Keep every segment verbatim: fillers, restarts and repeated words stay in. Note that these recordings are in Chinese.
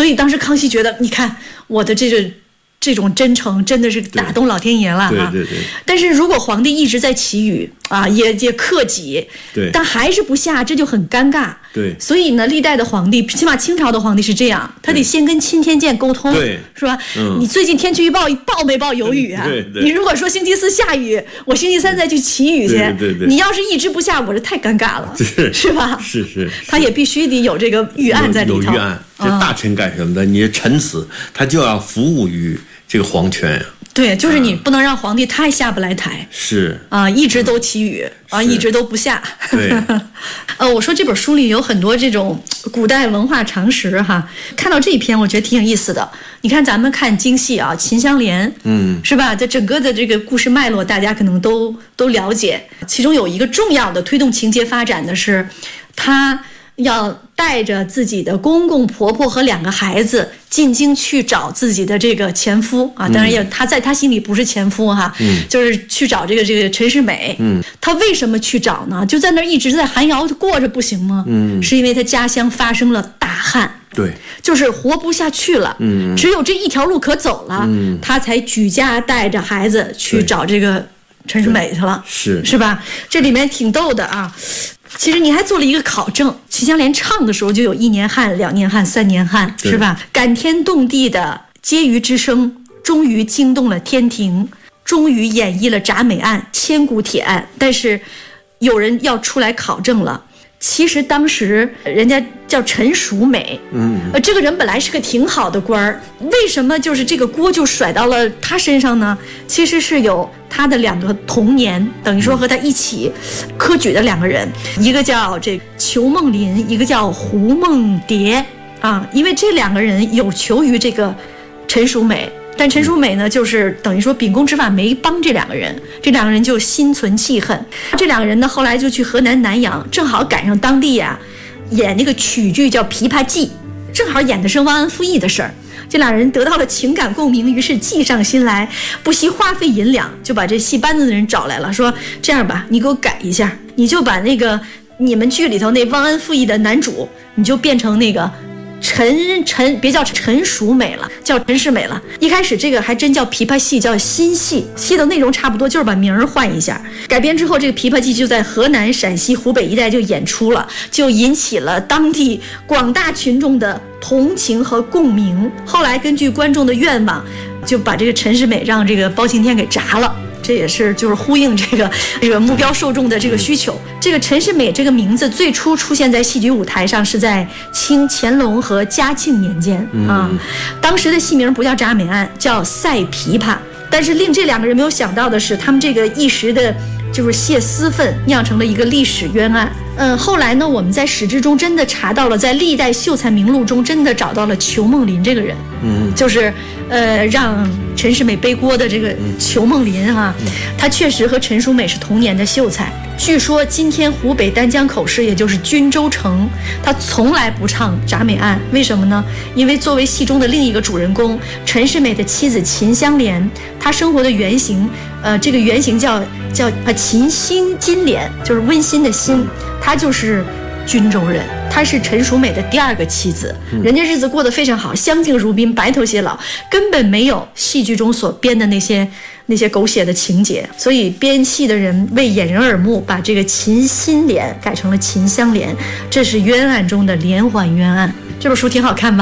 以当时康熙觉得，你看我的这个这种真诚真的是打动老天爷了对对对。 但是如果皇帝一直在祈雨啊，也也克己， 对， 但还是不下，这就很尴尬。 对， 所以呢，历代的皇帝，起码清朝的皇帝是这样，他得先跟钦天监沟通， 对， 是吧？ 嗯， 你最近天气预报报没报有雨啊？ 对对。 你如果说星期四下雨，我星期三再去祈雨去， 对对对。 你要是一直不下，我这太尴尬了， 是是吧？ 是是。 他也必须得有这个预案在里头。 有预案，这大臣干什么的？你臣子他就要服务于这个皇权呀。 对，就是你不能让皇帝太下不来台， 是啊，一直都祈雨啊，一直都不下。 对， 呃，我说这本书里有很多这种古代文化常识哈，看到这一篇我觉得挺有意思的。你看咱们看京戏啊，秦香莲，嗯，是吧？在整个的这个故事脉络，大家可能都都了解。其中有一个重要的推动情节发展的是，他要带着自己的公公婆婆和两个孩子进京去找自己的这个前夫啊，当然也他在他心里不是前夫哈，嗯，就是去找这个这个陈世美，嗯，他为什么去找呢？就在那儿一直在寒窑过着不行吗？嗯，是因为他家乡发生了大旱， 对， 就是活不下去了，嗯，只有这一条路可走了，嗯，他才举家带着孩子去找这个陈世美去了， 是是吧？这里面挺逗的啊。其实你还做了一个考证，秦香莲唱的时候就有一年旱、两年旱、三年旱，是吧？感天动地的婕妤之声，终于惊动了天庭，终于演绎了铡美案、千古铁案。但是有人要出来考证了，其实当时人家叫陈淑美，嗯，呃，这个人本来是个挺好的官儿，为什么就是这个锅就甩到了他身上呢？其实是有他的两个童年，等于说和他一起科举的两个人，一个叫这裘梦麟，一个叫胡梦蝶啊，因为这两个人有求于这个陈淑美。但陈淑美呢，就是等于说秉公执法没帮这两个人，这两个人就心存气恨。这两个人呢，后来就去河南南阳，正好赶上当地呀、啊、演那个曲剧叫《琵琶记》，正好演的是忘恩负义的事儿。这两人得到了情感共鸣，于是计上心来，不惜花费银两，就把这戏班子的人找来了，说这样吧，你给我改一下，你就把那个你们剧里头那忘恩负义的男主，你就变成那个陈陈别叫陈淑美了，叫陈世美了。一开始这个还真叫琵琶戏，叫新戏，戏的内容差不多，就是把名儿换一下。改编之后，这个琵琶记就在河南、陕西、湖北一带就演出了，就引起了当地广大群众的同情和共鸣。后来根据观众的愿望，就把这个陈世美让这个包青天给铡了。这也是就是呼应这个这个目标受众的这个需求。这个陈世美这个名字最初出现在戏剧舞台上是在清乾隆和嘉庆年间啊，当时的戏名不叫铡美案，叫赛琵琶。但是令这两个人没有想到的是，他们这个一时的就是泄私愤，酿成了一个历史冤案。嗯，后来呢，我们在史志中真的查到了，在历代秀才名录中真的找到了裘梦麟这个人，嗯，就是呃让陈世美背锅的这个裘梦麟啊，他确实和陈淑美是同年的秀才。据说今天湖北丹江口市，也就是均州城，他从来不唱铡美案，为什么呢？因为作为戏中的另一个主人公陈世美的妻子秦香莲，她生活的原型，呃，这个原型叫叫呃秦心金莲，就是温馨的馨，她就是均州人，她是陈淑美的第二个妻子，人家日子过得非常好，相敬如宾，白头偕老，根本没有戏剧中所编的那些那些狗血的情节。所以编戏的人为掩人耳目，把这个秦心莲改成了秦香莲，这是冤案中的连环冤案。这本书挺好看吧？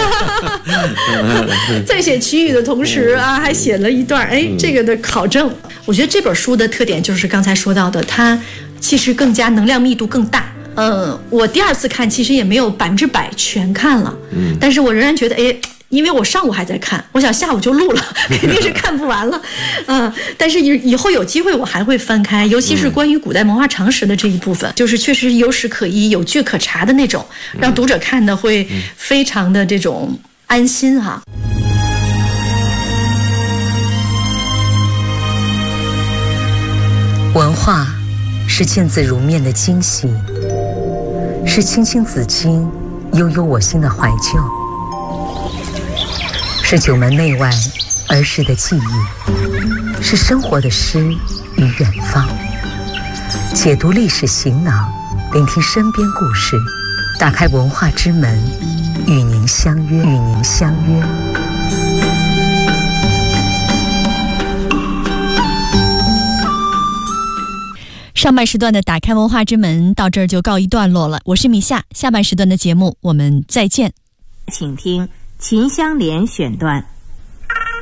在写祈雨的同时啊，还写了一段哎这个的考证。我觉得这本书的特点就是刚才说到的，它其实更加能量密度更大。呃，我第二次看其实也没有百分之百全看了，嗯，但是我仍然觉得，哎，因为我上午还在看，我想下午就录了，肯定是看不完了，嗯、呃，但是以以后有机会我还会翻开，尤其是关于古代文化常识的这一部分，就是确实有史可依、有据可查的那种，让读者看的会非常的这种安心哈。 文化是见字如面的惊喜，是青青子衿、悠悠我心的怀旧，是九门内外儿时的记忆，是生活的诗与远方。解读历史行囊，聆听身边故事，打开文化之门， 与您相约，与您相约。 上半时段的打开文化之门到这儿就告一段落了，我是米夏，下半时段的节目我们再见。 请听秦香莲选段。